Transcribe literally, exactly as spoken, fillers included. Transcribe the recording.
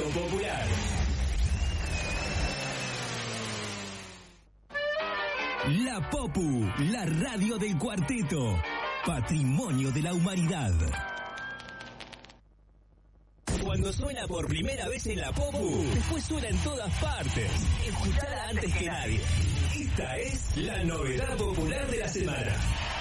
Popular. La Popu, la radio del cuarteto, patrimonio de la humanidad. Cuando suena por primera vez en la Popu, después suena en todas partes. Escuchala antes que nadie. Esta es la novedad popular de la semana.